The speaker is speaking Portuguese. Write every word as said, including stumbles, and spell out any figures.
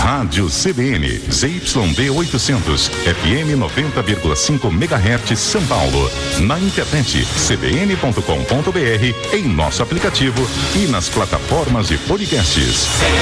Rádio C B N, Z Y D oitocentos, F M noventa vírgula cinco megahertz, São Paulo. Na internet, c b n ponto com ponto b r, em nosso aplicativo e nas plataformas de podcasts.